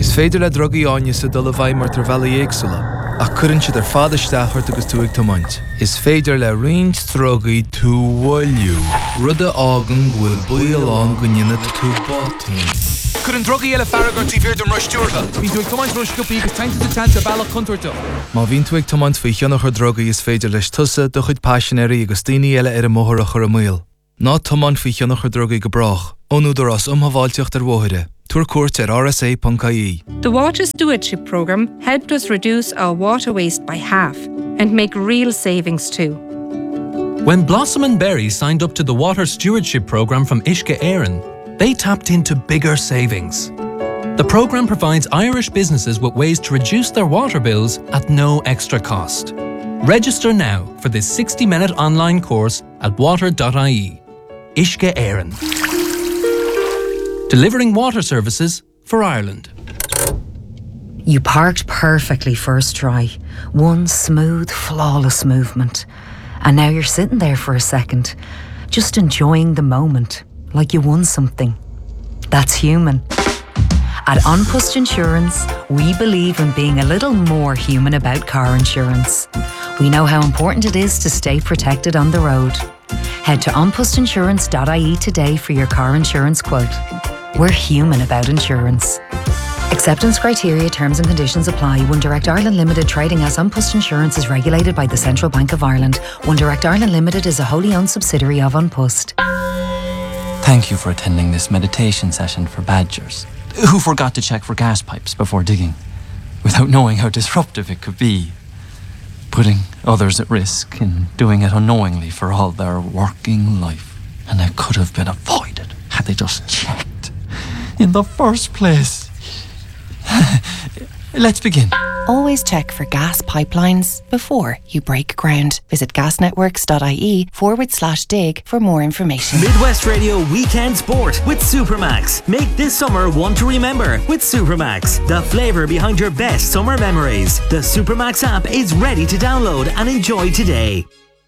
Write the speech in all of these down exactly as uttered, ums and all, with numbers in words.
Is féidir le drogaí áine sa dul a bhaid mar tar bhela éagsúla, ach cuireann siad ar fad isteach chuirt agus tú ag tomaint. Is féidir le roinnt drogaí tú bhfuilliú. Rud a ágan bhfuil buailán go nionad tú bátaí. Cuireann drogaí eile farragar tí bhír dom ruistíortha. Bhín tú ag tomaint ruisciúpaí agus tainte sa tanta bailach contoirta. Má bhín tú ag tomaint faoi cheannach ar drogaí is féidir leis tusa do chuid páisinéirí agus daoine eile ar a móthar a chur a míl. Ná tomaint faoi cheannach ar drogaí go brach, ónúdar as umhaváilteocht ar mhóthire. Tuair cuairt ar r s a dot i e. The Water Stewardship Programme helped us reduce our water waste by half and make real savings too. When Blossom and Berry signed up to the Water Stewardship Programme from Uisce Éireann, they tapped into bigger savings. The programme provides Irish businesses with ways to reduce their water bills at no extra cost. Register now for this sixty minute online course at water dot i e. Uisce Éireann. Delivering water services for Ireland. You parked perfectly first try. One smooth, flawless movement. And now you're sitting there for a second, just enjoying the moment, like you won something. That's human. At An Post Insurance, we believe in being a little more human about car insurance. We know how important it is to stay protected on the road. Head to an post insurance dot i e today for your car insurance quote. We're human about insurance. Acceptance criteria, terms and conditions apply. One Direct Ireland Limited trading as An Post Insurance is regulated by the Central Bank of Ireland. One Direct Ireland Limited is a wholly owned subsidiary of An Post. Thank you for attending this meditation session for badgers who forgot to check for gas pipes before digging, without knowing how disruptive it could be. Putting others at risk and doing it unknowingly for all their working life. And it could have been avoided had they just checked in the first place. Let's begin. Always check for gas pipelines before you break ground. Visit gasnetworks dot i e forward slash dig for more information. Midwest Radio Weekend Sport with Supermax. Make this summer one to remember with Supermax. The flavour behind your best summer memories. The Supermax app is ready to download and enjoy today.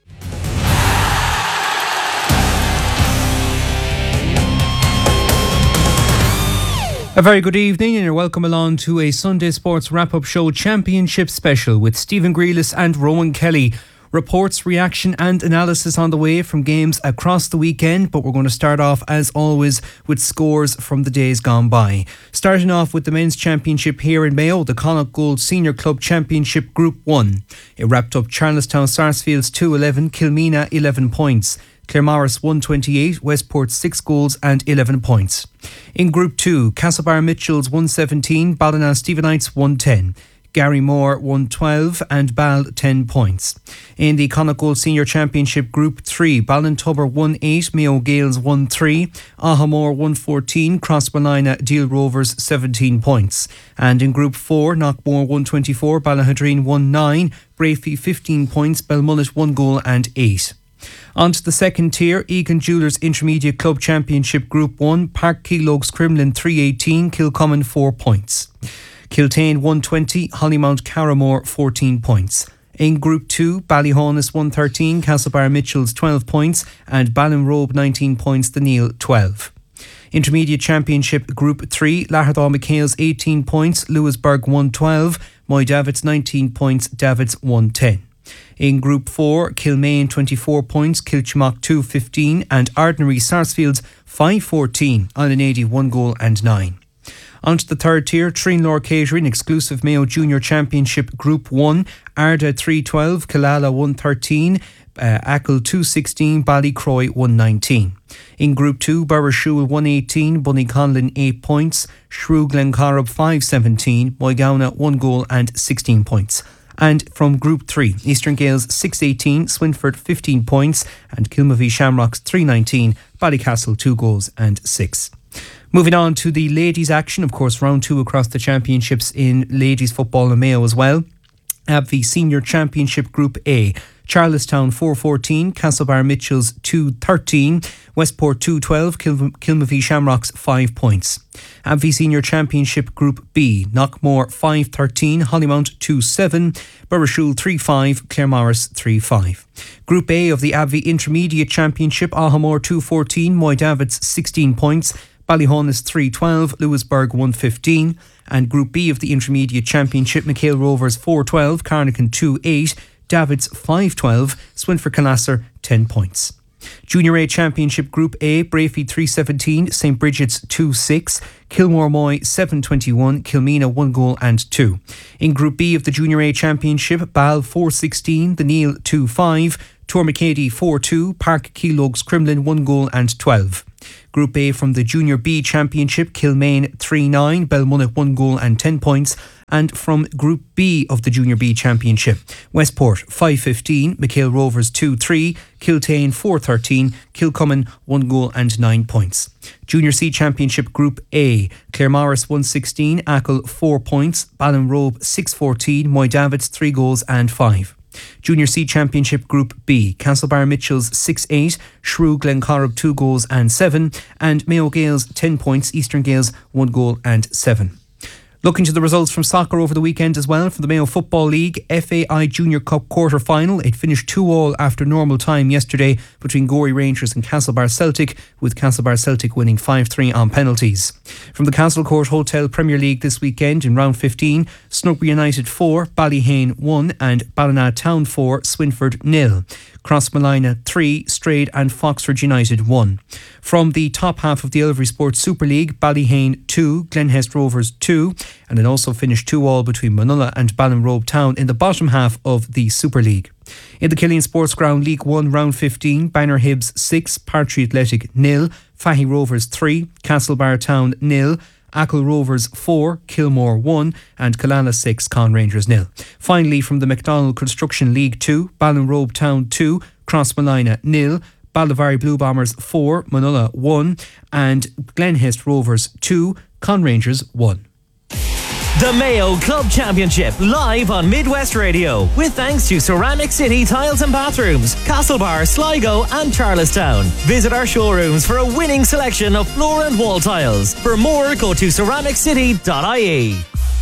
A very good evening and you're welcome along to a Sunday Sports Wrap-Up Show Championship Special with Stephen Grealis and Rowan Kelly. Reports, reaction and analysis on the way from games across the weekend, but we're going to start off as always with scores from the days gone by. Starting off with the Men's Championship here in Mayo, the Connacht Gold Senior Club Championship Group one. It wrapped up Charlestown Sarsfields two eleven, Kilmina eleven points. Claremorris one twenty-eight, Westport six goals and eleven points. In Group two, Castlebar Mitchells one seventeen, Ballina Stephenites one ten, Gary Moore one twelve and Ball ten points. In the Connacht Gold Senior Championship Group three, Ballintubber one eight, Mayo Gales one three, Ahamore one fourteen, Crossballina Deal Rovers seventeen points. And in Group four, Knockmore one twenty-four, Ballahadreen one nine, Brafey fifteen points, Belmullet one goal and eight. On to the second tier, Egan Jewellers Intermediate Club Championship Group one, Park Keelogs Crimlin three eighteen, Kilcommon four points. Kiltane one twenty, Hollymount Carramore fourteen points. In Group two, Ballyhonus one thirteen, Castlebar Mitchells twelve points and Ballinrobe nineteen points, the Neil twelve. Intermediate Championship Group three, Lahardhaw McHale's eighteen points, Lewisburg one twelve, Moy Davids nineteen points, Davids one ten. In Group four, Kilmaine twenty-four points, Kilchmock two fifteen and Ardnary Sarsfields five fourteen, Island eighty one goal and nine. On to the third tier, Treenlaw Catering Exclusive Mayo Junior Championship Group one, Arda three twelve, Killala one thirteen, uh, Ackle two sixteen, Ballycroy one nineteen. In Group two, Burrishool one eighteen, Bunnyconlin eight points, Shrew Glencorrib five seventeen, Moygownagh one goal and sixteen points. And from Group three, Eastern Gales six eighteen, Swinford fifteen points and Kilmavie Shamrocks three nineteen, Ballycastle two goals and six. Moving on to the ladies' action, of course, round two across the championships in ladies' football in Mayo as well. Abvie Senior Championship Group A, Charlestown four fourteen, Castlebar Mitchells two thirteen, Westport two twelve, Kil- Kilmavie Shamrocks five points. Abvie Senior Championship Group B, Knockmore five thirteen, Hollymount two seven, Burrishool three five, Claremorris three five. Group A of the Abvie Intermediate Championship, Ahamore two fourteen, Moy Davids sixteen points, Ballyhaunis three twelve, Lewisburg one fifteen. And Group B of the Intermediate Championship, McHale Rovers four twelve, Carnican two eight, Davids five twelve, Swinford Canasser ten points. Junior A Championship Group A, Brayfeed three seventeen, St Bridget's two six, Kilmore Moy seven twenty-one, Kilmena one goal and two. In Group B of the Junior A Championship, Bal four sixteen, The Neil two five, Tormacady four two, Park Keelogs Crumlin one goal and twelve. Group A from the Junior B Championship, Kilmaine three nine, Belmunnet one goal and ten points. And from Group B of the Junior B Championship, Westport five fifteen, McHale Rovers two three, Kiltane four thirteen, Kilcummin one goal and nine points. Junior C Championship Group A, Claremorris one sixteen, Achill four points, Ballinrobe six fourteen, Moy Davids three goals and five. Junior C Championship Group B, Castlebar Mitchells six eight, Shrew Glencorrib two goals and seven, and Mayo Gales ten points, Eastern Gales one goal and seven. Looking to the results from soccer over the weekend as well, from the Mayo Football League F A I Junior Cup quarter final. It finished two all after normal time yesterday between Gorey Rangers and Castlebar Celtic, with Castlebar Celtic winning five three on penalties. From the Castlecourt Hotel Premier League this weekend in round fifteen, Snugby United four, Ballyhane one and Ballina Town four, Swinford nil. Crossmalina three, Strayed and Foxford United one. From the top half of the Elvery Sports Super League, Ballyhane two, Glenhest Rovers two, and it also finished two all between Manulla and Ballinrobe Town in the bottom half of the Super League. In the Killeen Sports Ground League one round fifteen, Banner Hibs six, Partry Athletic nil, Fahy Rovers three, Castlebar Town nil, Achill Rovers four, Kilmore one and Killala six, Con Rangers nil. Finally, from the McDonald Construction League two, Ballinrobe Town two, Crossmalina nil, Baldivari Blue Bombers four, Manulla one and Glenhest Rovers two, Con Rangers one. The Mayo Club Championship, live on Midwest Radio, with thanks to Ceramic City Tiles and Bathrooms, Castlebar, Sligo and Charlestown. Visit our showrooms for a winning selection of floor and wall tiles. For more, go to ceramic city dot I E.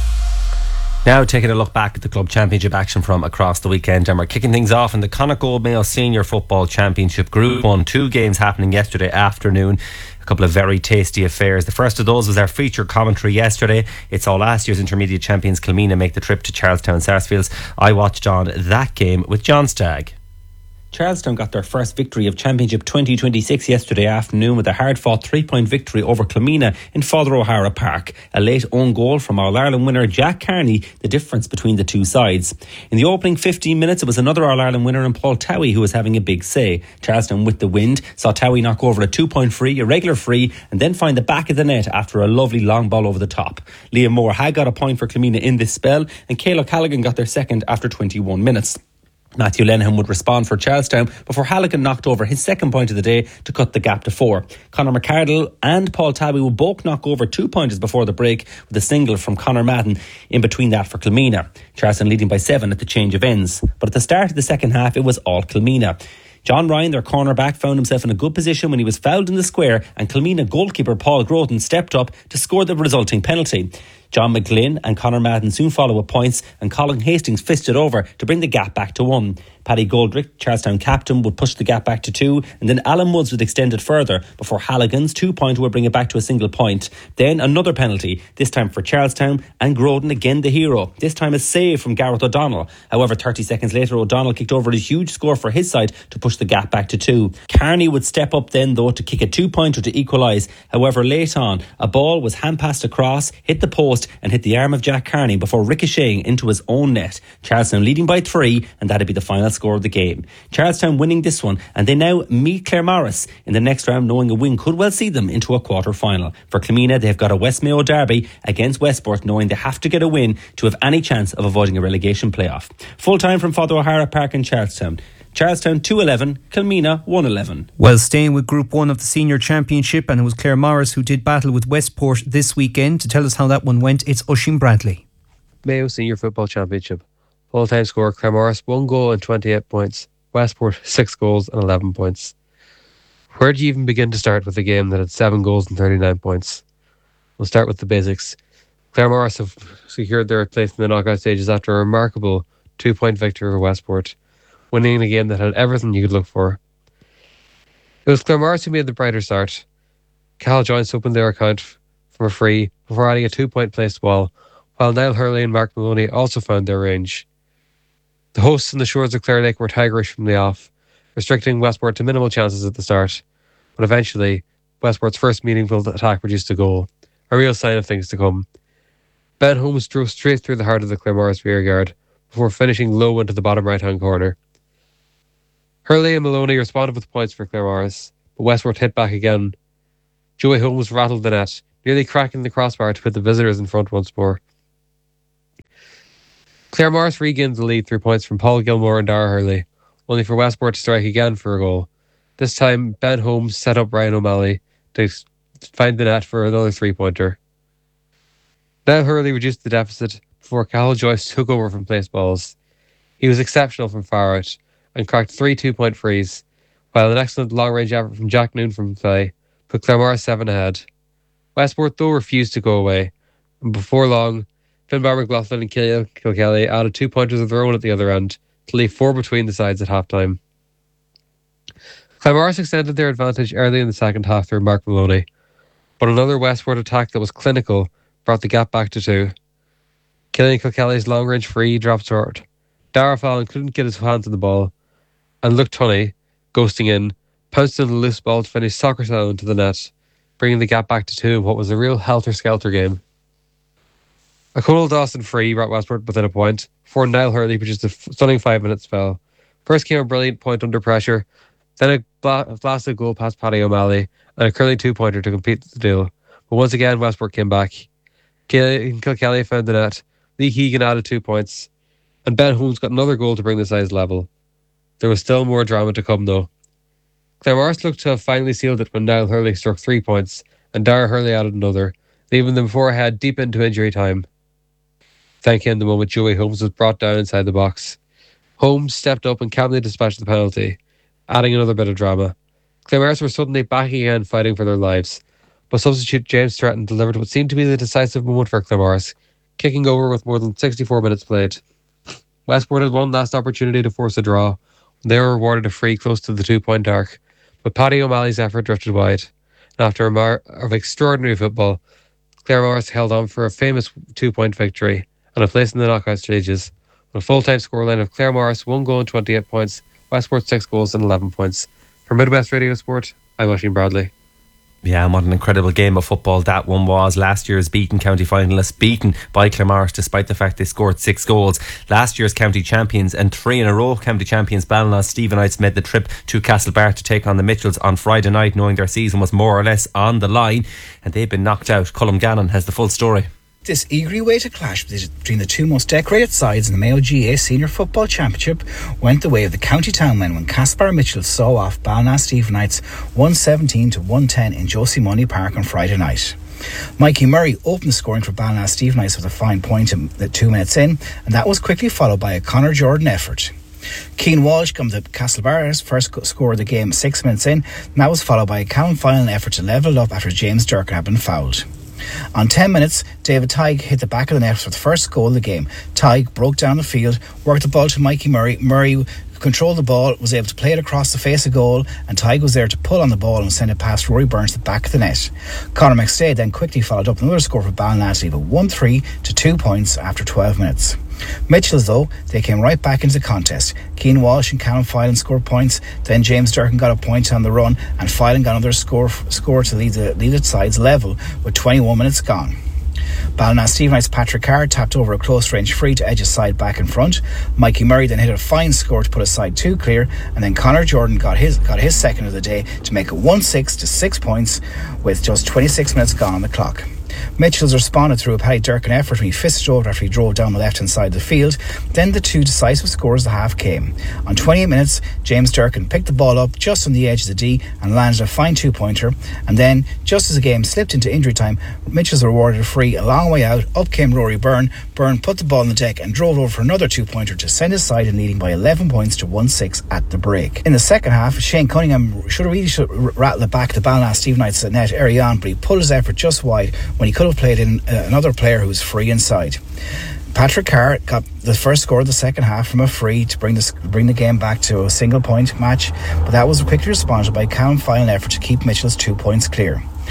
Now taking a look back at the club championship action from across the weekend, and we're kicking things off in the Connacht Gold Mayo Senior Football Championship Group one. Two games happening yesterday afternoon. A couple of very tasty affairs. The first of those was our featured commentary yesterday. It's all last year's intermediate champions Kilmena make the trip to Charlestown Sarsfields. I watched on that game with John Stagg. Charlestown got their first victory of Championship twenty twenty-six yesterday afternoon with a hard-fought three-point victory over Kilmena in Father O'Hara Park. A late own goal from All-Ireland winner Jack Carney, the difference between the two sides. In the opening fifteen minutes, it was another All-Ireland winner in Paul Towie who was having a big say. Charlestown, with the wind, saw Towie knock over a two-point free, a regular free, and then find the back of the net after a lovely long ball over the top. Liam Moore had got a point for Kilmena in this spell, and Caola Callaghan got their second after twenty-one minutes. Matthew Lenihan would respond for Charlestown before Halligan knocked over his second point of the day to cut the gap to four. Conor McCardle and Paul Tabby would both knock over two pointers before the break, with a single from Conor Madden in between that for Kilmena. Charlestown leading by seven at the change of ends. But at the start of the second half, it was all Kilmena. John Ryan, their cornerback, found himself in a good position when he was fouled in the square, and Kilmena goalkeeper Paul Groton stepped up to score the resulting penalty. John McGlynn and Conor Madden soon follow with points, and Colin Hastings fisted over to bring the gap back to one. Paddy Goldrick, Charlestown captain, would push the gap back to two, and then Alan Woods would extend it further before Halligan's two-pointer would bring it back to a single point. Then another penalty, this time for Charlestown, and Groden again the hero. This time a save from Gareth O'Donnell. However, thirty seconds later, O'Donnell kicked over a huge score for his side to push the gap back to two. Carney would step up then, though, to kick a two-pointer to equalise. However, late on, a ball was hand-passed across, hit the post, and hit the arm of Jack Carney before ricocheting into his own net. Charlestown leading by three, and that'd be the final score of the game. Charlestown winning this one, and they now meet Claremorris in the next round, knowing a win could well see them into a quarter final. For Kilmena, they've got a West Mayo derby against Westport, knowing they have to get a win to have any chance of avoiding a relegation playoff. Full time from Father O'Hara Park in Charlestown. Charlestown two eleven, Kilmena one eleven. Well, staying with Group one of the Senior Championship, and it was Claremorris who did battle with Westport this weekend. To tell us how that one went, it's Oisin Bradley. Mayo Senior Football Championship. Full-time score, Claremorris one goal and twenty-eight points. Westport six goals and eleven points. Where do you even begin to start with a game that had seven goals and thirty-nine points? We'll start with the basics. Claremorris have secured their place in the knockout stages after a remarkable two-point victory over Westport, winning a game that had everything you could look for. It was Claremorris who made the brighter start. Cal Joyce opened their account from a free before adding a two-point placed ball, while Niall Hurley and Mark Maloney also found their range. The hosts on the shores of Clare Lake were tigerish from the off, restricting Westport to minimal chances at the start, but eventually Westport's first meaningful attack produced a goal, a real sign of things to come. Ben Holmes drove straight through the heart of the Claremorris rearguard before finishing low into the bottom right-hand corner. Hurley and Maloney responded with points for Claremorris, but Westport hit back again. Joey Holmes rattled the net, nearly cracking the crossbar to put the visitors in front once more. Claremorris regained the lead through points from Paul Gilmore and Dara Hurley, only for Westport to strike again for a goal. This time, Ben Holmes set up Ryan O'Malley to find the net for another three-pointer. Niall Hurley reduced the deficit before Cathal Joyce took over from place balls. He was exceptional from far out and cracked three two-point frees, while an excellent long-range effort from Jack Noon from play put Claremorris seven ahead. Westport, though, refused to go away, and before long, Finbar McLaughlin and Killian Kilkelly added two pointers of their own at the other end to leave four between the sides at half-time. Claremorris extended their advantage early in the second half through Mark Maloney, but another Westport attack that was clinical brought the gap back to two. Killian Kilkelly's long-range free dropped short. Dara Fallon couldn't get his hands on the ball, and Luke Tunney, ghosting in, pounced on the loose ball to finish soccer style into the net, bringing the gap back to two in what was a real helter-skelter game. A Conal Dawson free brought Westport within a point, before Niall Hurley produced a stunning five-minute spell. First came a brilliant point under pressure, then a bla- blasted goal past Paddy O'Malley, and a curling two-pointer to complete the deal. But once again, Westport came back. Kilkelly found the net, Lee Keegan added two points, and Ben Holmes got another goal to bring the sides level. There was still more drama to come, though. Claremorris looked to have finally sealed it when Niall Hurley struck three points, and Dara Hurley added another, leaving them four ahead deep into injury time. Thank him the moment Joey Holmes was brought down inside the box. Holmes stepped up and calmly dispatched the penalty, adding another bit of drama. Claremorris were suddenly back again fighting for their lives, but substitute James Stratton delivered what seemed to be the decisive moment for Claremorris, kicking over with more than sixty-four minutes played. Westport had one last opportunity to force a draw, when they were rewarded a free close to the two-point arc, but Paddy O'Malley's effort drifted wide, and after a mar of extraordinary football, Claremorris held on for a famous two-point victory and a place in the knockout stages, with a full-time scoreline of Claremorris one goal and twenty-eight points, Westport six goals and eleven points. For Midwest Radio Sport, I'm Oisin Bradley. Yeah, and what an incredible game of football that one was. Last year's beaten county finalists beaten by Claremorris despite the fact they scored six goals. Last year's county champions and three in a row county champions Ballinasloe Stephenites made the trip to Castlebar to take on the Mitchells on Friday night, knowing their season was more or less on the line, and they've been knocked out. Colm Gannon has the full story. This eagerly awaited clash between the two most decorated sides in the Mayo G A Senior Football Championship went the way of the County Town men when Castlebar Mitchell saw off Ballinasloe Stephenites one seventeen to one ten in Josie Money Park on Friday night. Mikey Murray opened the scoring for Ballinasloe Stephenites with a fine point in the two minutes in, and that was quickly followed by a Conor Jordan effort. Keane Walsh come to Castlebar's first score of the game six minutes in, and that was followed by a Callum Finan effort to level it up after James Durkin had been fouled. On ten minutes, David Tighe hit the back of the net for the first goal of the game. Tighe broke down the field, worked the ball to Mikey Murray. Murray controlled the ball, was able to play it across the face of goal, and Tighe was there to pull on the ball and send it past Rory Burns to the back of the net. Conor McStay then quickly followed up another score for Ballinasloe, but one three to two points after twelve minutes. Mitchells, though, they came right back into the contest. Keane Walsh and Callum Filan scored points, then James Durkin got a point on the run, and Filan got another score score to lead the lead its sides level with twenty-one minutes gone. Ballinasloe Stephenites' Patrick Carr tapped over a close range free to edge his side back in front. Mikey Murray then hit a fine score to put his side two clear, and then Conor Jordan got his got his second of the day to make it one six to six points with just twenty-six minutes gone on the clock. Mitchells responded through a Paddy Durkin effort when he fisted over after he drove down the left-hand side of the field. Then the two decisive scores of the half came. On twenty-eight minutes, James Durkin picked the ball up just on the edge of the D and landed a fine two-pointer. And then, just as the game slipped into injury time, Mitchells were awarded a free a long way out. Up came Rory Byrne. Byrne put the ball on the deck and drove over for another two-pointer to send his side in leading by eleven points to one six at the break. In the second half, Shane Cunningham should have really should rattled it back to Ballinasloe Stephenites at net early on, but he pulled his effort just wide when he could have played in uh, another player who was free inside. Patrick Carr got the first score of the second half from a free to bring the, bring the game back to a single point match, but that was quickly responded by Callum Finan effort to keep Mitchell's two points clear.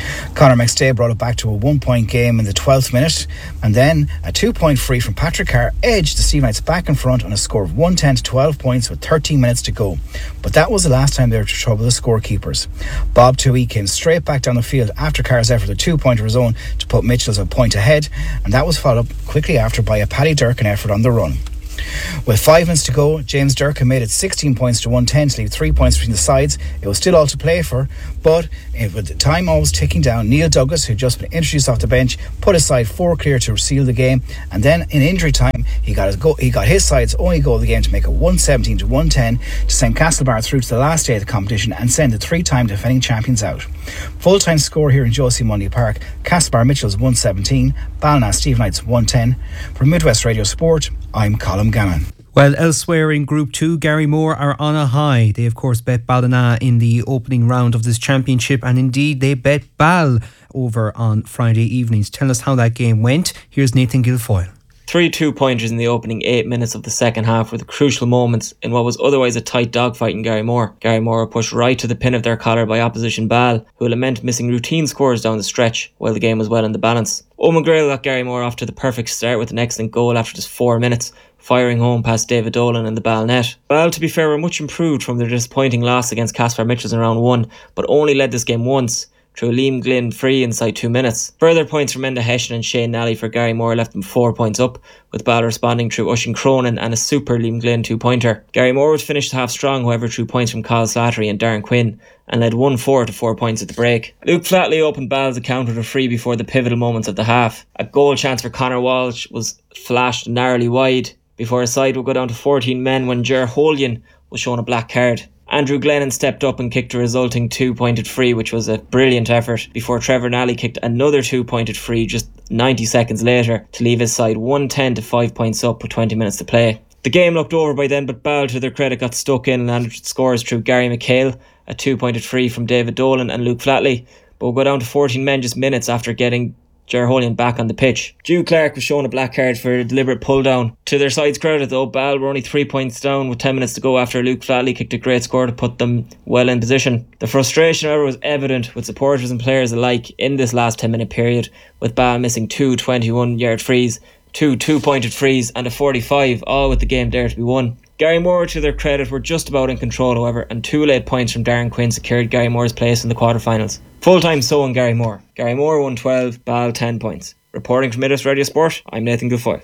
Conor McStay brought it back to a one-point game in the twelfth minute, and then a two-point free from Patrick Carr edged the Steve Knights back in front on a score of one ten to twelve points with thirteen minutes to go. But that was the last time they were to trouble the scorekeepers. Bob Toohey came straight back down the field after Carr's effort, a two-pointer of his own, to put Mitchells a point ahead, and that was followed up quickly after by a Paddy Durkin effort on the run. With five minutes to go, James Durkin made it sixteen points to one ten to leave three points between the sides. It was still all to play for, but with the time always ticking down, Neil Douglas, who'd just been introduced off the bench, put his side four clear to seal the game, and then in injury time, he got his go- he got his side's only goal of the game to make it one seventeen to one ten to send Castlebar through to the last day of the competition and send the three-time defending champions out. Full-time score here in Josie Mundy Park: Castlebar Mitchells one seventeen, Ballina Steve Knights one ten. From Midwest Radio Sport, I'm Colm Gannon. Well, elsewhere in Group two, Garrymore are on a high. They, of course, bet Ballina in the opening round of this championship, and indeed they bet Ball over on Friday evenings. Tell us how that game went. Here's Nathan Guilfoyle. Three two-pointers in the opening eight minutes of the second half were the crucial moments in what was otherwise a tight dogfight in Garrymore. Garrymore were pushed right to the pin of their collar by opposition Ball, who lament missing routine scores down the stretch while the game was well in the balance. Eoin McGrail got Garrymore off to the perfect start with an excellent goal after just four minutes, firing home past David Dolan in the Ball net. Ball, to be fair, were much improved from their disappointing loss against Castlebar Mitchells in round one, but only led this game once, through a Liam Glynn free inside two minutes. Further points from Enda Hessian and Shane Nally for Garrymore left them four points up, with Ball responding through Ushin Cronin and a super Liam Glynn two-pointer. Garrymore would finish the half strong, however, through points from Kyle Slattery and Darren Quinn, and led one four to four points at the break. Luke Flatley opened Ball's account with a free before the pivotal moments of the half. A goal chance for Conor Walsh was flashed narrowly wide before his side would go down to fourteen men when Ger Holian was shown a black card. Andrew Glennon stepped up and kicked a resulting two-pointed free, which was a brilliant effort, before Trevor Nally kicked another two-pointed free just ninety seconds later to leave his side one ten to five points up with twenty minutes to play. The game looked over by then, but Ball, to their credit, got stuck in and landed scores through Gary McHale, a two-pointed free from David Dolan and Luke Flatley, but would go down to fourteen men just minutes after getting Ger Holian back on the pitch. Drew Clark was shown a black card for a deliberate pull down. To their side's credit though, Ball were only three points down with ten minutes to go after Luke Flatley kicked a great score to put them well in position. The frustration, however, was evident with supporters and players alike in this last ten minute period, with Ball missing two twenty-one yard frees, two two-pointed frees and a forty-five, all with the game there to be won. Garrymore, to their credit, were just about in control, however, and two late points from Darren Quinn secured Garrymore's place in the quarterfinals. Full-time so in Garrymore. Garrymore won twelve, Ball ten points. Reporting from Midwest Radio Sport, I'm Nathan Guilfoyle.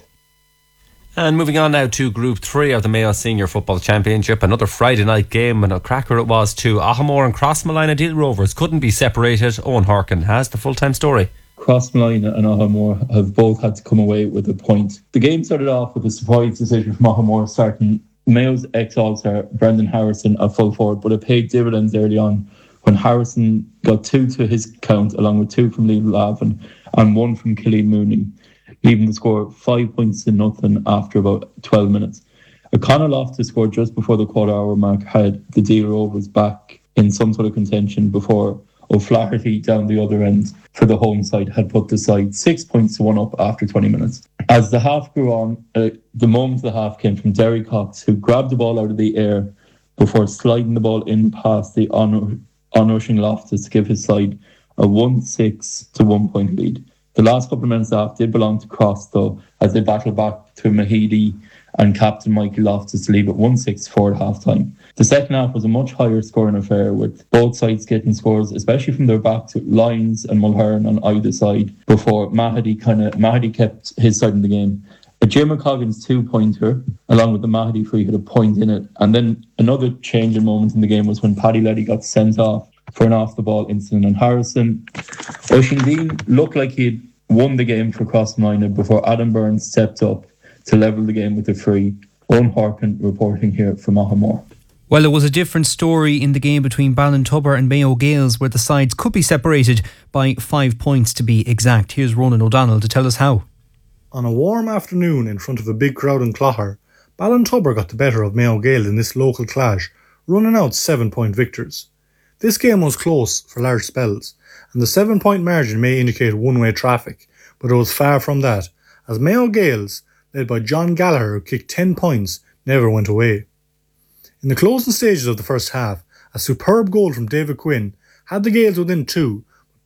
And moving on now to Group three of the Mayo Senior Football Championship. Another Friday night game, and a cracker it was too. Aghamore and Crossmalina Deal Rovers couldn't be separated. Owen Harkin has the full-time story. Crossmalina and Aghamore have both had to come away with a point. The game started off with a surprise decision from Aghamore, starting Mayo's ex-All-Star Brendan Harrison at full forward, but it paid dividends early on when Harrison got two to his count, along with two from Liam Lavin and one from Killian Mooney, leaving the score five points to nothing after about twelve minutes. O'Connell Loftus scored just before the quarter hour mark had the Deal Rovers back in some sort of contention before O'Flaherty down the other end for the home side had put the side six points to one up after twenty minutes. As the half grew on, uh, the moment of the half came from Derry Cox, who grabbed the ball out of the air before sliding the ball in past the on- onrushing Loftus to give his side a one six to one point lead. The last couple of minutes off did belong to Cross, though, as they battled back to Mahidi and captain Michael Loftus to leave at one six four at half-time. The second half was a much higher scoring affair, with both sides getting scores, especially from their back to Lyons and Mulhern on either side, before Mahidi kind of Mahidi kept his side in the game. A Jim McCoggin's two-pointer, along with the Mahidi free, had a point in it. And then another changing moment in the game was when Paddy Letty got sent off for an off-the-ball incident on Harrison. Oisín Dean looked like he'd won the game for Crossmalina before Adam Burns stepped up to level the game with a free. Owen Harkin reporting here from Aghamore. Well, it was a different story in the game between Ballintubber and Mayo Gaels, where the sides could be separated by five points to be exact. Here's Ronan O'Donnell to tell us how. On a warm afternoon in front of a big crowd in Clogher, Ballintubber got the better of Mayo Gael in this local clash, running out seven-point victors. This game was close for large spells, and the seven-point margin may indicate one-way traffic, but it was far from that, as Mayo Gaels, led by John Gallagher, who kicked ten points, never went away. In the closing stages of the first half, a superb goal from David Quinn had the Gaels within two, but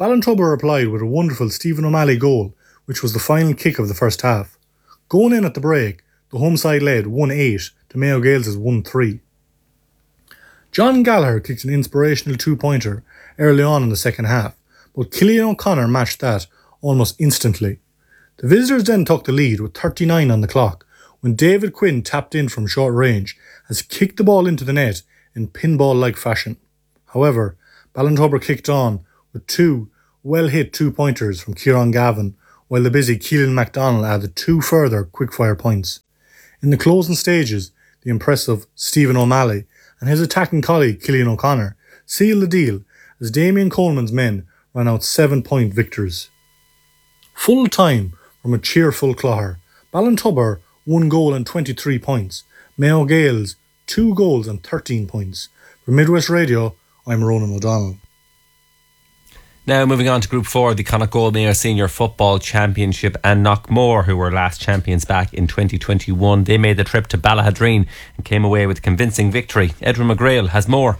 Ballintubber replied with a wonderful Stephen O'Malley goal, which was the final kick of the first half. Going in at the break, the home side led one eight to Mayo Gaels' one three. John Gallagher kicked an inspirational two-pointer early on in the second half, but Cillian O'Connor matched that almost instantly. The visitors then took the lead with thirty-nine on the clock when David Quinn tapped in from short range as he kicked the ball into the net in pinball-like fashion. However, Ballintubber kicked on with two well-hit two-pointers from Kieran Gavin, while the busy Keelan MacDonald added two further quick-fire points. In the closing stages, the impressive Stephen O'Malley and his attacking colleague Cillian O'Connor sealed the deal as Damien Coleman's men ran out seven-point victors. Full time from a cheerful Clogher, Ballintubber one goal and twenty-three points, Mayo Gaels two goals and thirteen points. For Midwest Radio, I'm Ronan O'Donnell. Now moving on to Group four, the Connacht Mayo Senior Football Championship, and Knockmore, who were last champions back in twenty twenty-one. They made the trip to Ballahadreen and came away with a convincing victory. Edwin McGrail has more.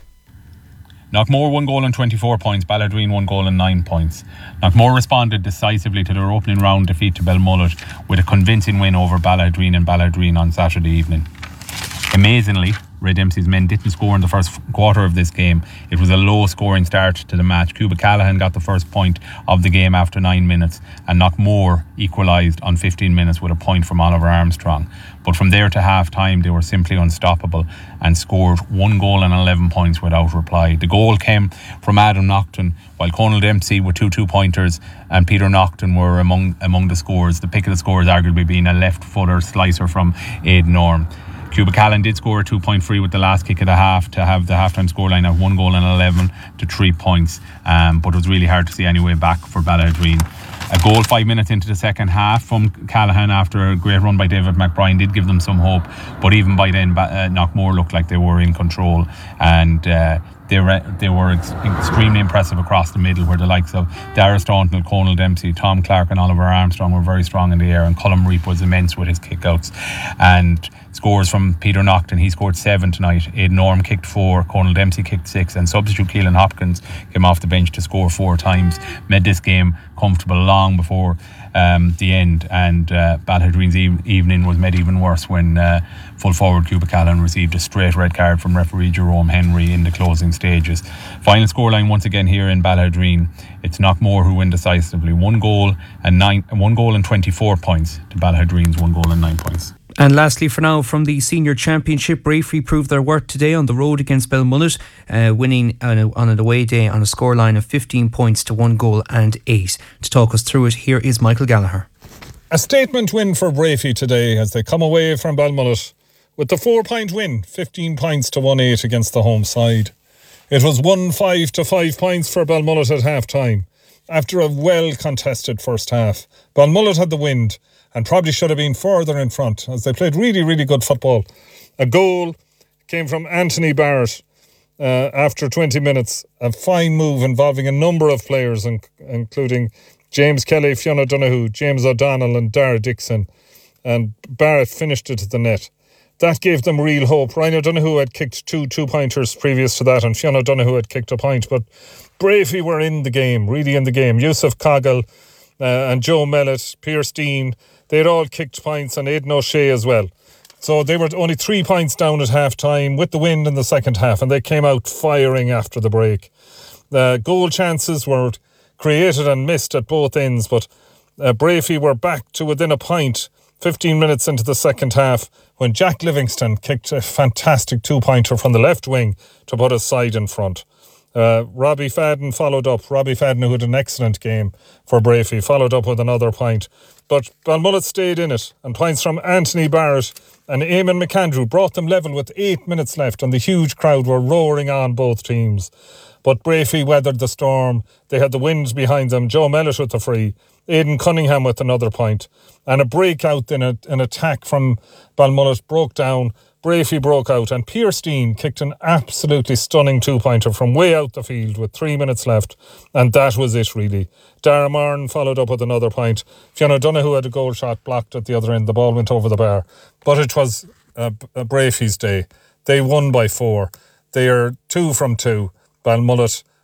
Knockmore one goal and twenty-four points, Ballahadreen one goal and nine points. Knockmore responded decisively to their opening round defeat to Belmullet with a convincing win over Ballahadreen and Ballahadreen on Saturday evening. Amazingly, Ray Dempsey's men didn't score in the first quarter of this game. It was a low scoring start to the match. Cuba Callahan got the first point of the game after nine minutes and Knockmore equalised on fifteen minutes with a point from Oliver Armstrong. But from there to half time they were simply unstoppable and scored one goal and eleven points without reply. The goal came from Adam Naughton, while Conal Dempsey with two two-pointers and Peter Naughton were among among the scores. The pick of the scores arguably being a left-footer slicer from Aidan Orme. Cuba Callan did score a two-point free with the last kick of the half to have the half-time scoreline at one goal and eleven to three points. Um, but it was really hard to see any way back for Ballahadreen. A goal five minutes into the second half from Callahan after a great run by David McBride did give them some hope. But even by then, uh, Knockmore looked like they were in control. And uh, they were, they were ex- extremely impressive across the middle, where the likes of Dara Staunton, Conal Dempsey, Tom Clark and Oliver Armstrong were very strong in the air. And Colm Reap was immense with his kickouts. And scores from Peter Naughton, he scored seven tonight. Aidan Orme kicked four, Conal Dempsey kicked six, and substitute Keelan Hopkins came off the bench to score four times. Made this game comfortable long before um, the end, and uh, Ballahadreen's e- evening was made even worse when uh, full forward Cuba Callan received a straight red card from referee Jerome Henry in the closing stages. Final scoreline once again here in Ballahadreen. It's Knockmore who win decisively. One goal and nine, one goal and twenty-four points to Ballahadreen's one goal and nine points. And lastly, for now, from the Senior Championship, Bravery proved their worth today on the road against Belmullet, uh, winning on, a, on an away day on a scoreline of fifteen points to one goal and eight. To talk us through it, here is Michael Gallagher. A statement win for Bravery today as they come away from Belmullet with the four-point win, fifteen points to one eight against the home side. It was one five to five points for Belmullet at half-time. After a well-contested first half, Belmullet had the wind and probably should have been further in front as they played really, really good football. A goal came from Anthony Barrett uh, after twenty minutes. A fine move involving a number of players, in- including James Kelly, Fiona Donoghue, James O'Donnell and Dara Dixon. And Barrett finished it to the net. That gave them real hope. Ryan O'Donoghue had kicked two two-pointers previous to that, and Fiona O'Donoghue had kicked a point. But Bravery were in the game, really in the game. Yusuf Coggle uh, and Joe Mellett, Pierce Dean, they had all kicked points, and Aidan O'Shea as well. So they were only three points down at half-time with the wind in the second half, and they came out firing after the break. Uh, goal chances were created and missed at both ends, but uh, Bravery were back to within a point fifteen minutes into the second half when Jack Livingston kicked a fantastic two-pointer from the left wing to put his side in front. Uh, Robbie Fadden followed up. Robbie Fadden, who had an excellent game for Bravery, followed up with another point. But Belmullet stayed in it, and points from Anthony Barrett and Eamon McAndrew brought them level with eight minutes left, and the huge crowd were roaring on both teams. But Bravery weathered the storm. They had the wind behind them. Joe Mellett with the free, Aidan Cunningham with another point, and a breakout in a, an attack from Belmullet broke down. Bravery broke out, and Pierce Dean kicked an absolutely stunning two-pointer from way out the field with three minutes left, and that was it really. Dara Marn followed up with another point. Fiona Donoghue had a goal shot blocked at the other end. The ball went over the bar, but it was a, a Bravery's day. They won by four. They are two from two. Belmullet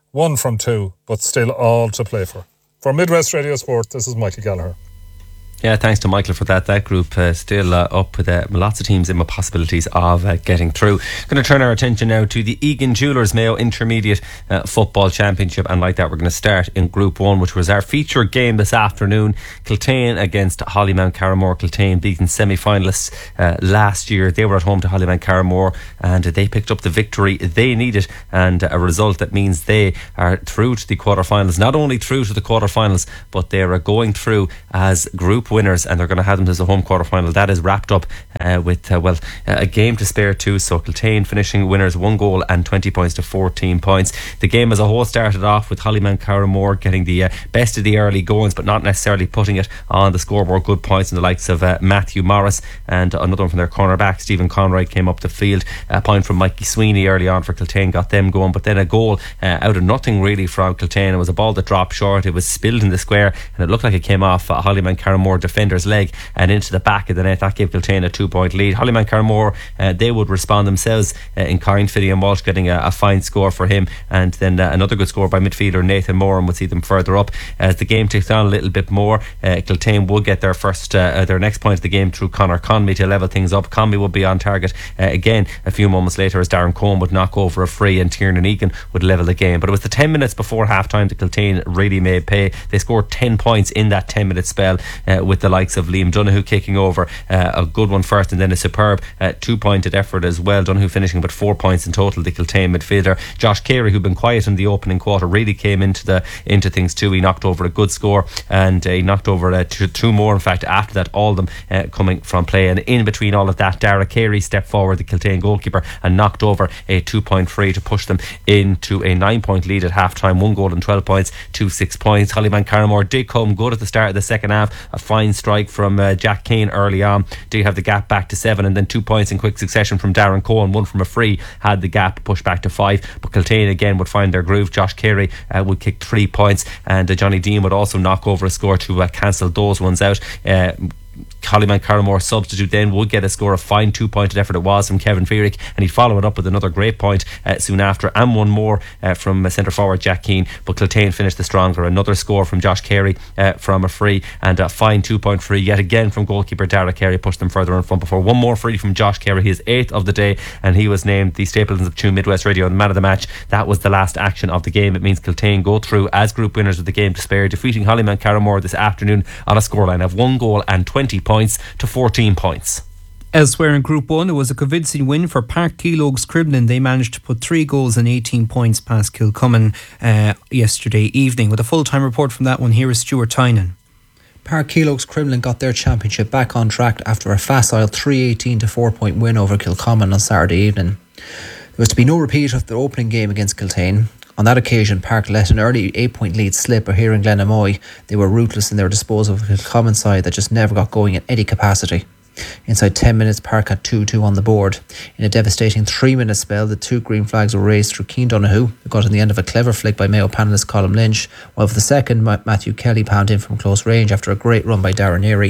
one from two, but still all to play for. For Midwest Radio Sport, this is Michael Gallagher. Yeah, thanks to Michael for that. That group uh, still uh, up with uh, lots of teams in with possibilities of uh, getting through. Going to turn our attention now to the Egan Jewellers Mayo Intermediate uh, Football Championship, and like that we're going to start in Group one, which was our featured game this afternoon. Kiltane against Hollymount Carramore. Kiltane beaten semi-finalists uh, last year. They were at home to Hollymount Carramore and they picked up the victory they needed, and a result that means they are through to the quarterfinals. Not only through to the quarterfinals, but they are going through as group winners, and they're going to have them as a home quarter final. That is wrapped up uh, with uh, well uh, a game to spare too. So Kiltane finishing winners, one goal and twenty points to fourteen points. The game as a whole started off with Hollymount Carramore getting the uh, best of the early goings, but not necessarily putting it on the scoreboard. Good points in the likes of uh, Matthew Morris, and another one from their cornerback Stephen Conroy came up the field. A point from Mikey Sweeney early on for Kiltane got them going, but then a goal uh, out of nothing really from Kiltane. It was a ball that dropped short. It was spilled in the square, and it looked like it came off uh, Hollymount Carramore defender's leg and into the back of the net. That gave Kiltane a two point lead. Hollymount Carramore, uh, they would respond themselves uh, in kind. Fiddian Walsh getting a, a fine score for him, and then uh, another good score by midfielder Nathan Moran would see them further up. As the game ticked on a little bit more, uh, Kiltane would get their first uh, their next point of the game through Conor Conmey to level things up. Conmey would be on target uh, again a few moments later as Darren Cohn would knock over a free and Tiernan Egan would level the game. But it was the ten minutes before half time that Kiltane really made pay. They scored ten points in that ten minute spell uh, with the likes of Liam Donoghue kicking over uh, a good one first, and then a superb uh, two pointed effort as well. Donoghue finishing with four points in total. The Kiltane midfielder Josh Carey, who'd been quiet in the opening quarter, really came into the into things too. He knocked over a good score, and uh, he knocked over uh, two, two more in fact after that, all of them uh, coming from play. And in between all of that, Dara Carey stepped forward, the Kiltane goalkeeper, and knocked over a two point free to push them into a nine point lead at half time. One goal and twelve points to six points. Hollymount Carramore did come good at the start of the second half. A fine strike from uh, Jack Kane early on did have the gap back to seven, and then two points in quick succession from Darren Cohen, one from a free, had the gap pushed back to five. But Kiltane again would find their groove. Josh Carey uh, would kick three points, and uh, Johnny Dean would also knock over a score to uh, cancel those ones out. uh, Hollymount Carramore substitute then would get a score. A fine two pointed effort it was from Kevin Feerick, and he'd follow it up with another great point uh, soon after, and one more uh, from uh, centre forward Jack Keane. But Kiltane finished the stronger. Another score from Josh Carey uh, from a free, and a fine two point free yet again from goalkeeper Dara Carey pushed them further in front before one more free from Josh Carey, his eighth of the day, and he was named the Stapletons of Tune Midwest Radio man of the match. That was the last action of the game. It means Kiltane go through as group winners with the game to spare, defeating Hollymount Carramore this afternoon on a scoreline of one goal and twenty points to fourteen points. Elsewhere in Group one, it was a convincing win for Park Keelogues Cribblin. They managed to put three goals and eighteen points past Kilcummin uh, yesterday evening. With a full-time report from that one, here is Stuart Tynan. Park Keelogues Cribblin got their championship back on track after a facile three eighteen to four point win over Kilcommon on Saturday evening. There was to be no repeat of the opening game against Kiltane. On that occasion, Park let an early eight point lead slip here in Glenamoy. They were ruthless in their disposal of a Kilcommon side that just never got going in any capacity. Inside ten minutes, Park had two two on the board. In a devastating three minute spell, the two green flags were raised through Cian Donoghue, who got in the end of a clever flick by Mayo panellist Colm Lynch, while for the second, Matthew Kelly pounded in from close range after a great run by Darren Erie.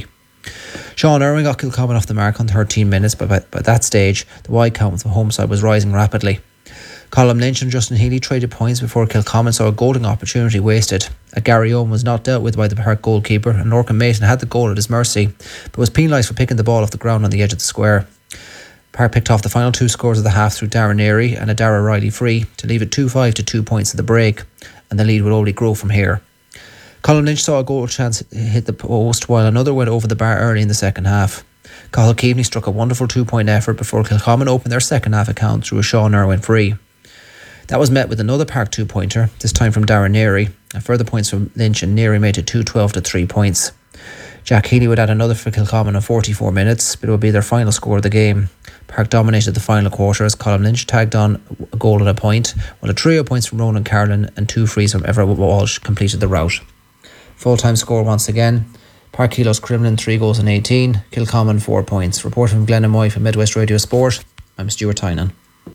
Sean Irwin got Kilcommon off the mark on thirteen minutes, but by, by that stage, the wide count with the home side was rising rapidly. Colm Lynch and Justin Healy traded points before Kilcommon saw a golden opportunity wasted. A Gary Owen was not dealt with by the Park goalkeeper, and Lorcan Mason had the goal at his mercy, but was penalised for picking the ball off the ground on the edge of the square. Park picked off the final two scores of the half through Darren Erie and a Dara Riley free to leave it two five to two points at the break, and the lead would only grow from here. Colm Lynch saw a goal chance hit the post, while another went over the bar early in the second half. Cathal Keaveney struck a wonderful two-point effort before Kilcommon opened their second half account through a Sean Irwin free. That was met with another Park two-pointer, this time from Darren Neary, and further points from Lynch and Neary made it two twelve to three points. Jack Healy would add another for Kilcommon in forty-four minutes, but it would be their final score of the game. Park dominated the final quarter as Colm Lynch tagged on a goal and a point, while a trio of points from Ronan Carlin and two frees from Everett Walsh completed the rout. Full-time score once again, Park Keelogues Cribblin three goals and eighteen, Kilcommon four points. Reporting from Glenamoy for Midwest Radio Sport, I'm Stuart Tynan.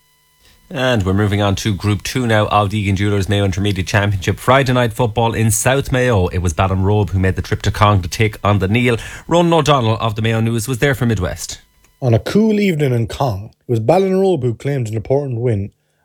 And we're moving on to Group two now of the Egan Jewellers Mayo Intermediate Championship. Friday night football in South Mayo. It was Ballinrobe who made the trip to Cong to take on the Neil. Ronan O'Donnell of the Mayo News was there for Midwest. On a cool evening in Cong, it was Ballinrobe who claimed an important win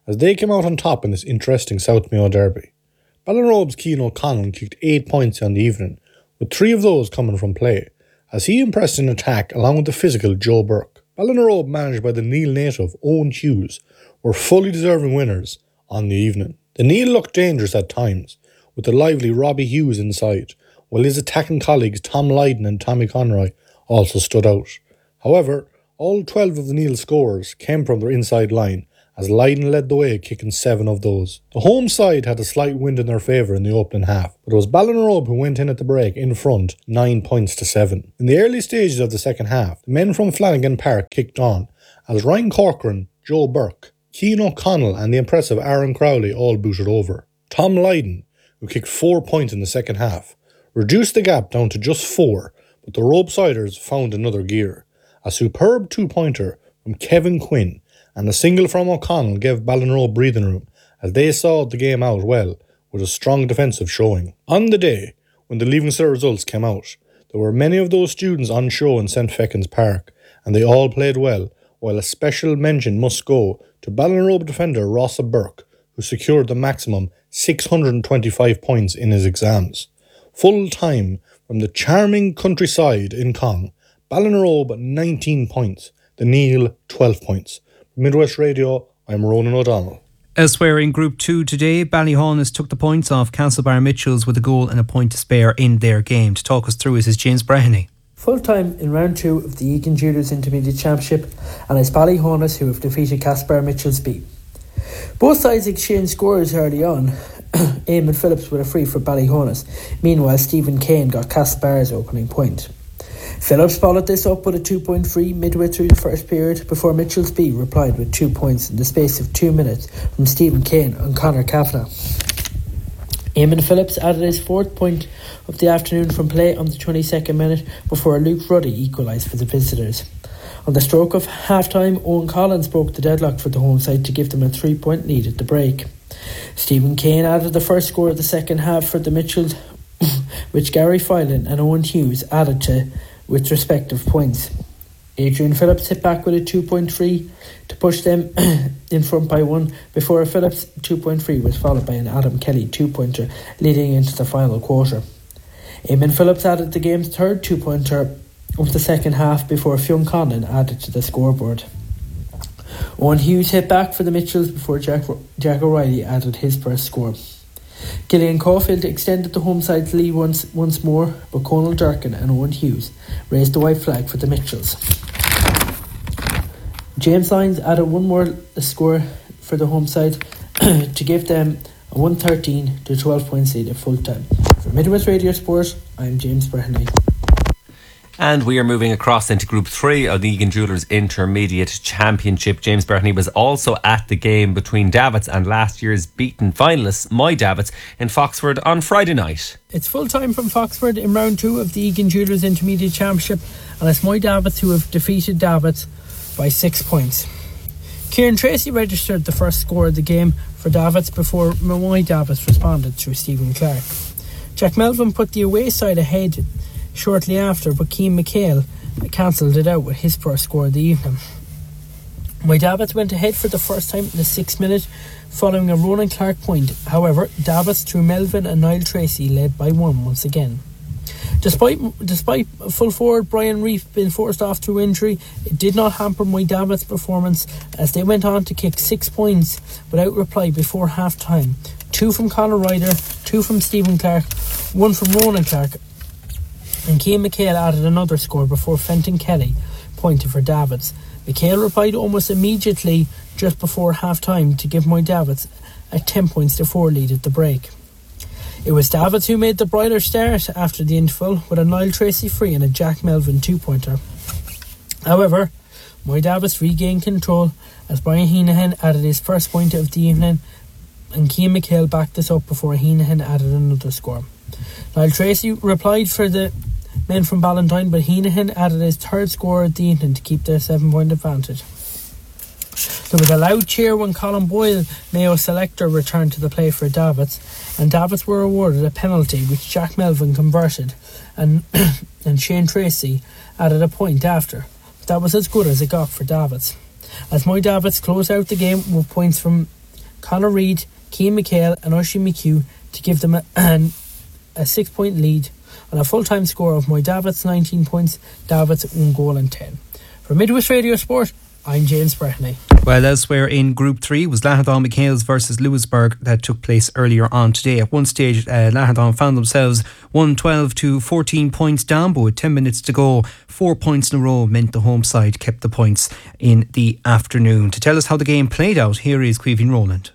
as they came out on top in this interesting South Mayo derby. Ballinrobe's Cian O'Connell kicked eight points on the evening, with three of those coming from play, as he impressed in attack along with the physical Joe Burke. Ballinrobe, managed by the Neil native Owen Hughes, were fully deserving winners on the evening. The Neil looked dangerous at times, with the lively Robbie Hughes inside, while his attacking colleagues Tom Lydon and Tommy Conroy also stood out. However, all twelve of the Neil scorers came from their inside line, as Lydon led the way, kicking seven of those. The home side had a slight wind in their favour in the opening half, but it was Ballinrobe who went in at the break in front, nine points to seven. In the early stages of the second half, the men from Flanagan Park kicked on, as Ryan Corcoran, Joe Burke, Cian O'Connell and the impressive Aaron Crowley all booted over. Tom Lydon, who kicked four points in the second half, reduced the gap down to just four, but the Robesiders found another gear. A superb two-pointer from Kevin Quinn and a single from O'Connell gave Ballinrobe breathing room, as they saw the game out well with a strong defensive showing. On the day, when the Leaving Cert results came out, there were many of those students on show in Saint Feckin's Park, and they all played well, while a special mention must go to Ballinrobe defender Rossa Burke, who secured the maximum six hundred twenty-five points in his exams. Full time from the charming countryside in Cong, Ballinrobe nineteen points, the Neil twelve points. From Midwest Radio, I'm Ronan O'Donnell. Elsewhere in Group two today, Ballyhaunis took the points off Castlebar Mitchells with a goal and a point to spare in their game. To talk us through is James Breheny. Full time in round two of the Egan Juniors Intermediate Championship, and it's Ballyhaunis who have defeated Castlebar Mitchells B. Both sides exchanged scores early on. Eamon Phillips with a free for Ballyhaunis. Meanwhile, Stephen Kane got Castlebar's opening point. Phillips followed this up with a two-point free midway through the first period before Mitchells B replied with two points in the space of two minutes from Stephen Kane and Conor Kavanagh. Eamon Phillips added his fourth point of the afternoon from play on the twenty-second minute before Luke Ruddy equalised for the visitors. On the stroke of half-time, Owen Collins broke the deadlock for the home side to give them a three-point lead at the break. Stephen Kane added the first score of the second half for the Mitchells, which Gary Filan and Owen Hughes added to with respective points. Adrian Phillips hit back with a two-point three to push them in front by one before a Phillips two-point three was followed by an Adam Kelly two-pointer leading into the final quarter. Eamon Phillips added the game's third two-pointer of the second half before Fionn Conlon added to the scoreboard. Owen Hughes hit back for the Mitchells before Jack, Jack O'Reilly added his first score. Gillian Caulfield extended the home side's lead once once more, but Conal Durkin and Owen Hughes raised the white flag for the Mitchells. James Lyons added one more score for the home side to give them a one thirteen to twelve points lead at full time. For Midwest Radio Sport, I'm James Breheny. And we are moving across into Group three of the Egan Jewellers Intermediate Championship. James Breheny was also at the game between Davits and last year's beaten finalists, My Davits, in Foxford on Friday night. It's full time from Foxford in round two of the Egan Jewellers Intermediate Championship, and it's My Davits who have defeated Davits by six points. Kieran Tracy registered the first score of the game for Davits before My Davits responded through Stephen Clark. Jack Melvin put the away side ahead shortly after, but Keane McHale cancelled it out with his first score of the evening. My Davits went ahead for the first time in the sixth minute following a Ronan Clark point. However, Davits through Melvin and Niall Tracy led by one once again. Despite despite full forward Brian Reef being forced off through injury, it did not hamper My Davits' performance as they went on to kick six points without reply before half time. Two from Conor Ryder, two from Stephen Clark, one from Ronan Clark, and Keane McHale added another score before Fenton Kelly pointed for Davits. McHale replied almost immediately just before half time to give My Davits a ten points to four lead at the break. It was Davits who made the brighter start after the interval with a Niall Tracy free and a Jack Melvin two-pointer. However, My Davits regained control as Brian Heenahan added his first point of the evening, and Keane McHale backed this up before Heenahan added another score. Niall Tracy replied for the men from Ballantyne, but Heenahan added his third score of the evening to keep their seven-point advantage. There was a loud cheer when Colin Boyle, Mayo selector, returned to the play for Davits, and Davits were awarded a penalty which Jack Melvin converted, and and Shane Tracy added a point after. But that was as good as it got for Davits, as My Davits closed out the game with points from Conor Reid, Keane McHale and Oisin McHugh to give them a, an, a six point lead on a full-time score of Moy Davitt's nineteen points, Davitt's one goal and ten. For Midwest Radio Sport, I'm James Breheny. Well, elsewhere in Group three was Lahadon McHale's versus Lewisburg that took place earlier on today. At one stage, uh, Lahadon found themselves one twelve to fourteen points down, but with ten minutes to go, four points in a row meant the home side kept the points in the afternoon. To tell us how the game played out, here is Caoimhín Rowland.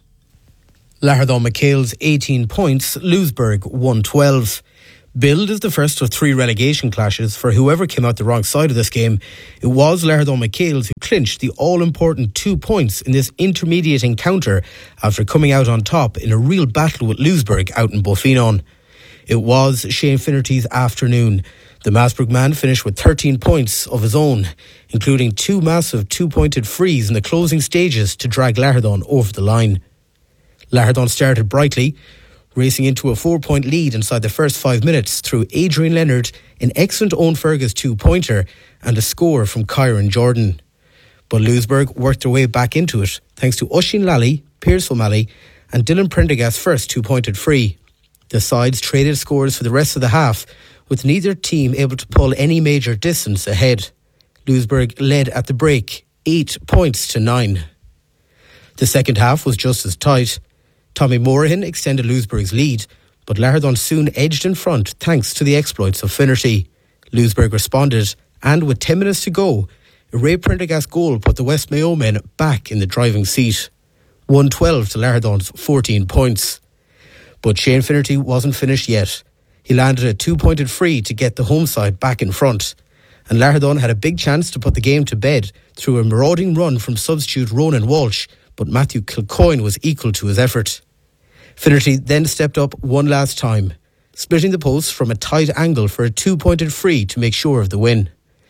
Lahadon McHale's eighteen points, Lewisburg one twelve. Billed as the first of three relegation clashes for whoever came out the wrong side of this game, it was Lahadon McHale's who clinched the all-important two points in this intermediate encounter after coming out on top in a real battle with Lewisburg out in Boffinon. It was Shane Finnerty's afternoon. The Maasbrook man finished with thirteen points of his own, including two massive two-pointed frees in the closing stages to drag Lahadon over the line. Lahadon started brightly, racing into a four-point lead inside the first five minutes through Adrian Leonard, an excellent Owen Fergus two-pointer and a score from Kyron Jordan. But Lewisburg worked their way back into it thanks to Oisin Lally, Piers O'Malley and Dylan Prendergast's first two-pointed free. The sides traded scores for the rest of the half, with neither team able to pull any major distance ahead. Lewisburg led at the break, eight points to nine. The second half was just as tight. Tommy Morahan extended Lewisburg's lead, but Lahadon soon edged in front thanks to the exploits of Finnerty. Lewisburg responded, and with ten minutes to go, a Ray Prendergast goal put the West Mayo men back in the driving seat. one twelve to Lahadon's fourteen points. But Shane Finnerty wasn't finished yet. He landed a two-pointed free to get the home side back in front, and Lahadon had a big chance to put the game to bed through a marauding run from substitute Ronan Walsh, but Matthew Kilcoyne was equal to his effort. Finnerty then stepped up one last time, splitting the post from a tight angle for a two-pointed free to make sure of the win.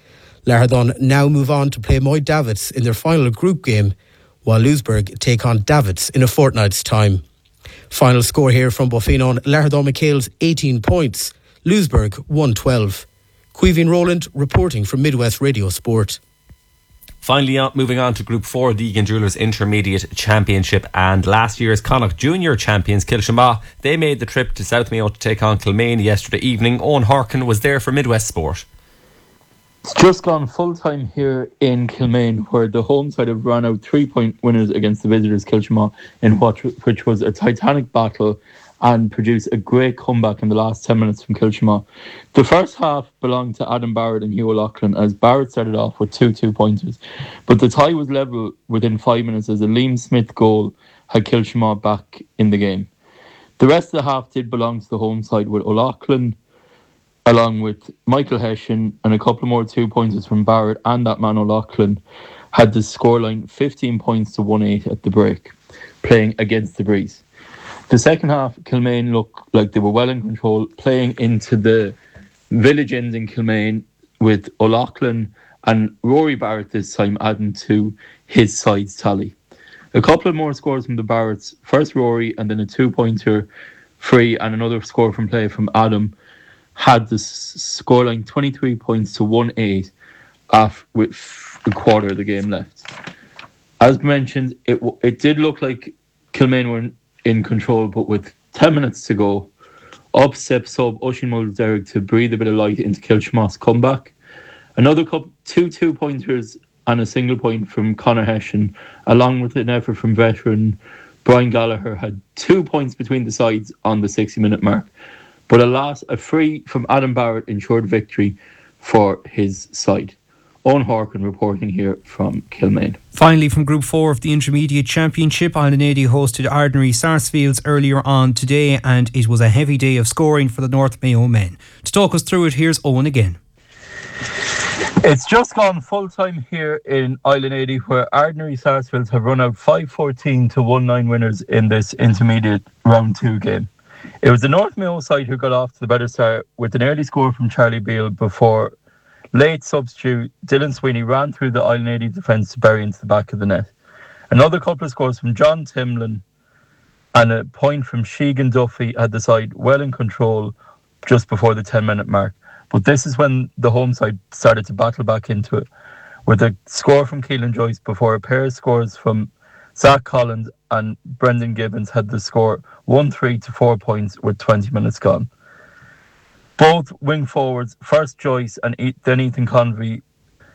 Lahadon now move on to play Moy Davitt's in their final group game, while Lewisburg take on Davitt's in a fortnight's time. Final score here from Boffinon, Lahadon McHale's eighteen points, Lewisburg one twelve. Caoimhín Rowland reporting from Midwest Radio Sport. Finally, uh, moving on to Group four, the Egan Jewelers Intermediate Championship, and last year's Connacht Junior champions Kilshamagh, they made the trip to South Mayo to take on Kilmaine yesterday evening. Owen Harkin was there for Midwest Sport. It's just gone full time here in Kilmaine, where the home side have run out three point winners against the visitors Kilshamagh, in what which was a titanic battle and produced a great comeback in the last ten minutes from Kilshamagh. The first half belonged to Adam Barrett and Hugh O'Loughlin, as Barrett started off with two two-pointers. But the tie was level within five minutes as a Liam Smith goal had Kilshamagh back in the game. The rest of the half did belong to the home side, with O'Loughlin, along with Michael Hessian and a couple more two-pointers from Barrett and that man O'Loughlin, had the scoreline fifteen points to one eight at the break, playing against the breeze. The second half, Kilmaine looked like they were well in control, playing into the village end in Kilmaine, with O'Loughlin and Rory Barrett this time adding to his side's tally. A couple of more scores from the Barretts, first Rory and then a two-pointer free and another score from play from Adam, had the scoreline twenty-three points to one eight off with a quarter of the game left. As mentioned, it it did look like Kilmaine were in control, but with ten minutes to go, up steps sub Oisin Mulderrick to breathe a bit of light into Kilshamagh's comeback. Another couple, two two-pointers and a single point from Conor Hessian, along with an effort from veteran Brian Gallagher, had two points between the sides on the sixty-minute mark. But alas, a free from Adam Barrett ensured victory for his side. Owen Harkin reporting here from Kilmaine. Finally, from Group four of the Intermediate Championship, Island eighty hosted Ardnary Sarsfields earlier on today, and it was a heavy day of scoring for the North Mayo men. To talk us through it, here's Owen again. It's just gone full time here in Island eighty, where Ardnary Sarsfields have run out five fourteen to one nine winners in this intermediate round two game. It was the North Mayo side who got off to the better start with an early score from Charlie Beale before late substitute Dylan Sweeney ran through the Island eighty defence to bury into the back of the net. Another couple of scores from John Timlin and a point from Sheegan Duffy had the side well in control just before the ten minute mark. But this is when the home side started to battle back into it, with a score from Keelan Joyce before a pair of scores from Zach Collins and Brendan Gibbons had the score one three to four points with twenty minutes gone. Both wing forwards, first Joyce and then Ethan Convey,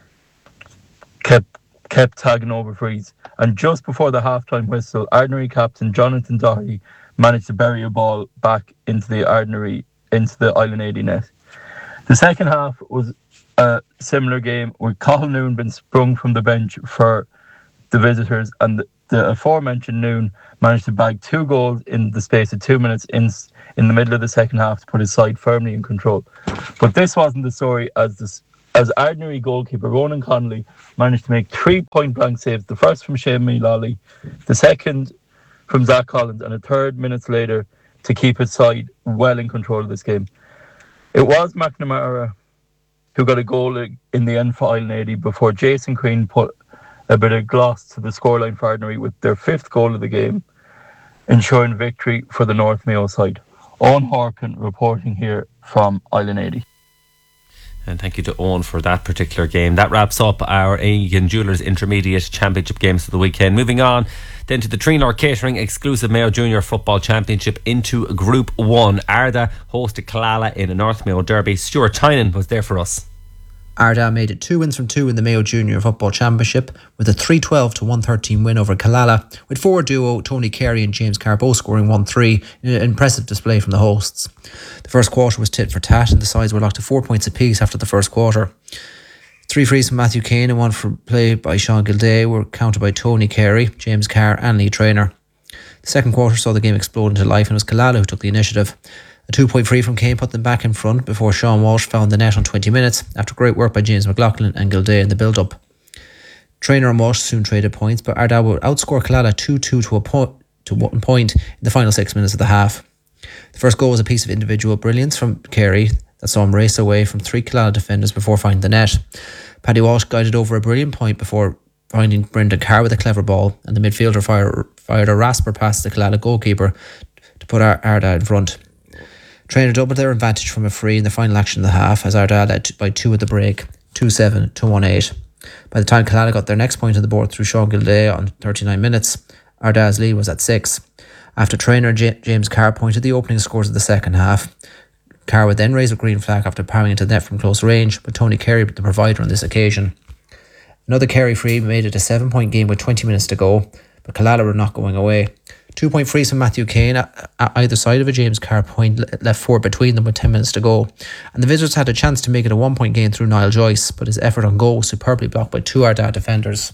kept kept tagging over frees. And just before the half-time whistle, Ardnary captain Jonathan Doherty managed to bury a ball back into the Ardnary, into the Island eighty net. The second half was a similar game with Cathal Noon been sprung from the bench for the visitors, and the, the aforementioned Noon managed to bag two goals in the space of two minutes in in the middle of the second half to put his side firmly in control. But this wasn't the story, as this, as Ardnary goalkeeper Ronan Connolly managed to make three point-blank saves, the first from Shane Mulally, the second from Zach Collins, and a third minutes later to keep his side well in control of this game. It was McNamara who got a goal in the end for Island eighty before Jason Queen put a bit of gloss to the scoreline for Ardnary with their fifth goal of the game, ensuring victory for the North Mayo side. Owen Horkin reporting here from Island eighty. And thank you to Owen for that particular game. That wraps up our Egan Jewellers Intermediate Championship games of the weekend. Moving on then to the Trinor Catering exclusive Mayo Junior Football Championship into Group one. Arda hosted Killala in a North Mayo derby. Stuart Tynan was there for us. Arda made it two wins from two in the Mayo Junior Football Championship with a three twelve to one thirteen win over Killala, with forward duo Tony Carey and James Carr both scoring one three in an impressive display from the hosts. The first quarter was tit for tat and the sides were locked to four points apiece after the first quarter. Three frees from Matthew Kane and one from play by Sean Gilday were countered by Tony Carey, James Carr and Lee Traynor. The second quarter saw the game explode into life and it was Killala who took the initiative. A two-point free from Kane put them back in front before Sean Walsh found the net on twenty minutes after great work by James McLaughlin and Gilday in the build-up. Traynor and Walsh soon traded points, but Arda would outscore Killala two two to a point to one point in the final six minutes of the half. The first goal was a piece of individual brilliance from Carey that saw him race away from three Killala defenders before finding the net. Paddy Walsh guided over a brilliant point before finding Brendan Carr with a clever ball, and the midfielder fired, fired a rasper past the Killala goalkeeper to put Arda in front. Traynor doubled their advantage from a free in the final action of the half as Arda led by two at the break, two seven to one eight. By the time Killala got their next point on the board through Sean Gilday on thirty-nine minutes, Arda's lead was at six. After Traynor J- James Carr pointed the opening scores of the second half, Carr would then raise a green flag after powering into the net from close range, but Tony Carey was the provider on this occasion. Another Carey free made it a seven-point game with twenty minutes to go, but Killala were not going away. Two-point frees from Matthew Kane at either side of a James Carr point left four between them with ten minutes to go. And the visitors had a chance to make it a one-point game through Niall Joyce, but his effort on goal was superbly blocked by two Arda defenders.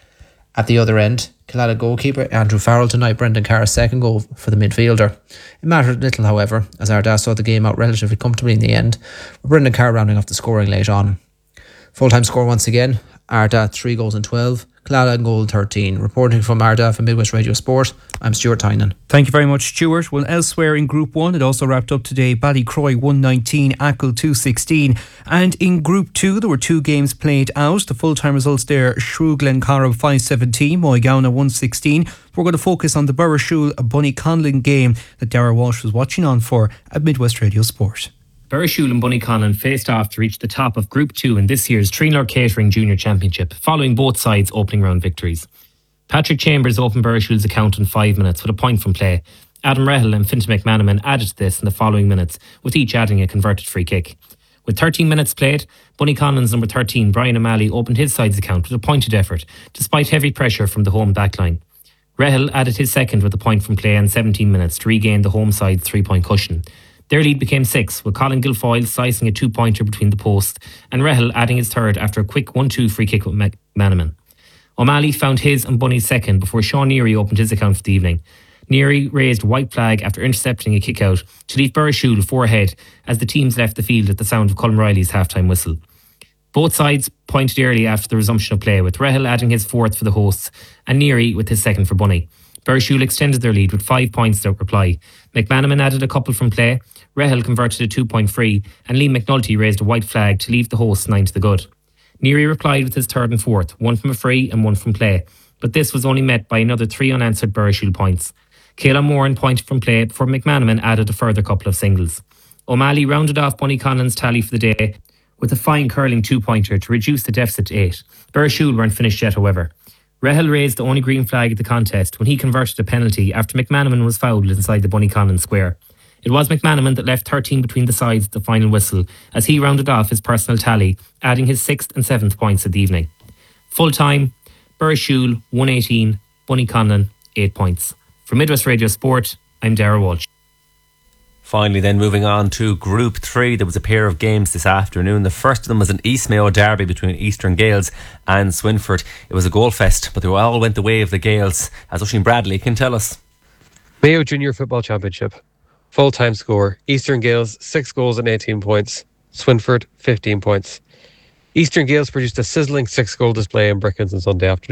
At the other end, Killala goalkeeper Andrew Farrell denied Brendan Carr's second goal for the midfielder. It mattered little, however, as Arda saw the game out relatively comfortably in the end, with Brendan Carr rounding off the scoring late on. Full-time score once again, Arda three goals and twelve, Killala in goal thirteen. Reporting from Arda for Midwest Radio Sport, I'm Stuart Tynan. Thank you very much, Stuart. Well, elsewhere in Group one, it also wrapped up today. Ballycroy one nineteen, Achill two sixteen. And in Group two, there were two games played out. The full-time results there, Shrew Glencorrib five seventeen, Moygownagh one sixteen. We're going to focus on the Burrishoole Bunny Conlon game that Darragh Walsh was watching on for at Midwest Radio Sport. Burrishoole and Bunnyconlon faced off to reach the top of Group two in this year's Trinor Catering Junior Championship, following both sides' opening round victories. Patrick Chambers opened Burrishoole's account in five minutes with a point from play. Adam Rehel and Fintan McManaman added to this in the following minutes, with each adding a converted free kick. With thirteen minutes played, Bunnyconlon's number thirteen, Brian O'Malley, opened his side's account with a pointed effort, despite heavy pressure from the home backline. Rehel added his second with a point from play in seventeen minutes to regain the home side's three-point cushion. Their lead became six, with Colin Guilfoyle slicing a two-pointer between the posts and Rehel adding his third after a quick one two free kick with McManaman. O'Malley found his and Bunny's second before Sean Neary opened his account for the evening. Neary raised a white flag after intercepting a kick-out to leave Burrishoole four ahead as the teams left the field at the sound of Colm Riley's half-time whistle. Both sides pointed early after the resumption of play, with Rehel adding his fourth for the hosts and Neary with his second for Bunny. Burrishoole extended their lead with five points without reply. McManaman added a couple from play, Rehel converted a two-point free, and Liam McNulty raised a white flag to leave the hosts nine to the good. Neary replied with his third and fourth, one from a free and one from play, but this was only met by another three unanswered Burrishoole points. Caolan Moran pointed from play before McManaman added a further couple of singles. O'Malley rounded off Bunnyconlon's tally for the day with a fine curling two-pointer to reduce the deficit to eight. Burrishoole weren't finished yet, however. Rahal raised the only green flag at the contest when he converted a penalty after McManaman was fouled inside the Bunnyconnon square. It was McManaman that left thirteen between the sides at the final whistle as he rounded off his personal tally, adding his sixth and seventh points of the evening. Full time, Burrishoole one eighteen, Bunnyconnon eight points. For Midwest Radio Sport, I'm Dara Walsh. Finally then, moving on to Group three, there was a pair of games this afternoon. The first of them was an East Mayo derby between Eastern Gales and Swinford. It was a goal fest, but they all went the way of the Gales, as Oisin Bradley can tell us. Mayo Junior Football Championship. Full-time score. Eastern Gales, six goals and eighteen points. Swinford, fifteen points. Eastern Gales produced a sizzling six-goal display in Brickens on Sunday afternoon.